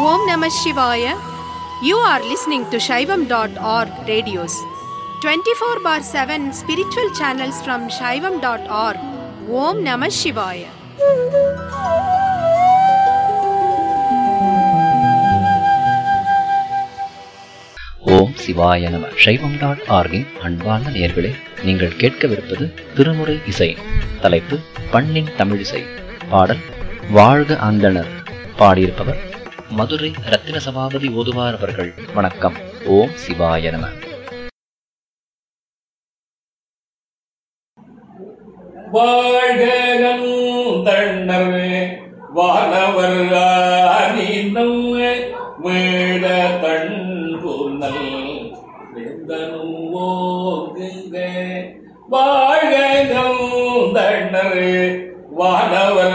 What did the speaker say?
Om Namah Shivaya. You are listening to Shaivam.org radios. 24/7 spiritual channels from Shaivam.org. Om Namah Shivaya. ஓம் சிவாய நம. சைவம்.org-இன் அன்பார்ந்த நேயர்களே, நீங்கள் கேட்கவிருப்பது திருமுறை இசை. தலைப்பு பண்ணின் தமிழிசை. பாடல் வாழ்க அந்தணர். பாடியிருப்பவர் மதுரை ரத்தின சபாபதி ஓதுவார் அவர்கள். வணக்கம். ஓம் சிவாய நம. வாழ்க அந்தணர் வானவர் அனிதம் வேட தன்புனல் வேந்தனும் ஓங்குக. வாழ்க அந்தணர் வானவர்